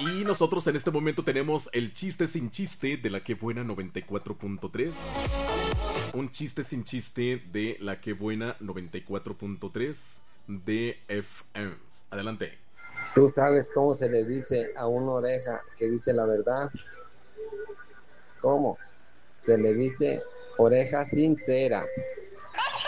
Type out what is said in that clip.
Y nosotros en este momento tenemos el chiste sin chiste de la que buena 94.3. Un chiste sin chiste de la que buena 94.3 de FM. Adelante. ¿Tú sabes cómo se le dice a una oreja que dice la verdad? ¿Cómo? Se le dice oreja sincera.